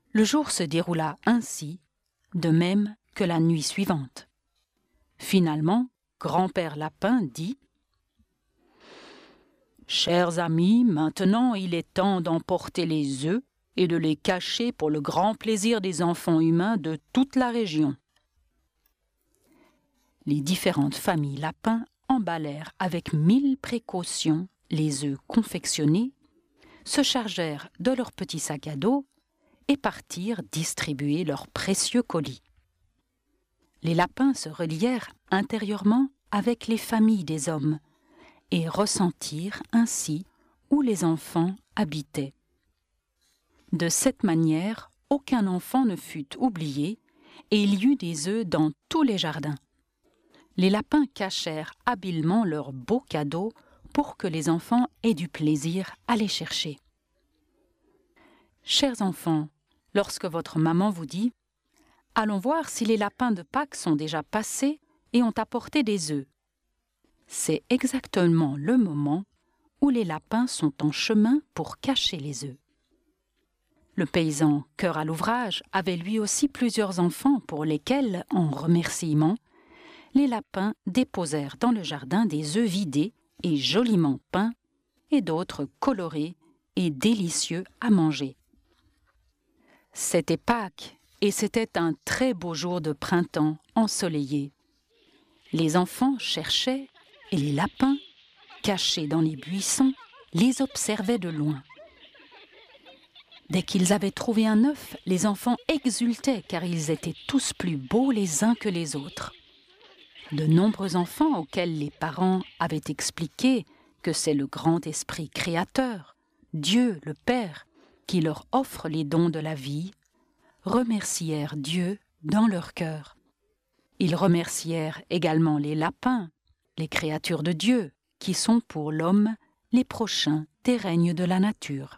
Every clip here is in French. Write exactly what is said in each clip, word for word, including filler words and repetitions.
Le jour se déroula ainsi, de même que la nuit suivante. Finalement, grand-père Lapin dit « Chers amis, maintenant il est temps d'emporter les œufs et de les cacher pour le grand plaisir des enfants humains de toute la région. » Les différentes familles lapins emballèrent avec mille précautions les œufs confectionnés, se chargèrent de leurs petits sacs à dos et partirent distribuer leurs précieux colis. Les lapins se relièrent intérieurement avec les familles des hommes et ressentirent ainsi où les enfants habitaient. De cette manière, aucun enfant ne fut oublié et il y eut des œufs dans tous les jardins. Les lapins cachèrent habilement leurs beaux cadeaux pour que les enfants aient du plaisir à les chercher. Chers enfants, lorsque votre maman vous dit « Allons voir si les lapins de Pâques sont déjà passés et ont apporté des œufs », c'est exactement le moment où les lapins sont en chemin pour cacher les œufs. Le paysan, cœur à l'ouvrage, avait lui aussi plusieurs enfants pour lesquels, en remerciement, les lapins déposèrent dans le jardin des œufs vidés et joliment peints, et d'autres colorés et délicieux à manger. C'était Pâques, et c'était un très beau jour de printemps ensoleillé. Les enfants cherchaient, et les lapins, cachés dans les buissons, les observaient de loin. Dès qu'ils avaient trouvé un œuf, les enfants exultaient car ils étaient tous plus beaux les uns que les autres. De nombreux enfants auxquels les parents avaient expliqué que c'est le grand esprit créateur, Dieu le Père, qui leur offre les dons de la vie, remercièrent Dieu dans leur cœur. Ils remercièrent également les lapins, les créatures de Dieu, qui sont pour l'homme les prochains des règnes de la nature.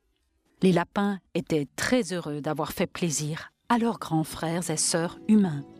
Les lapins étaient très heureux d'avoir fait plaisir à leurs grands frères et sœurs humains.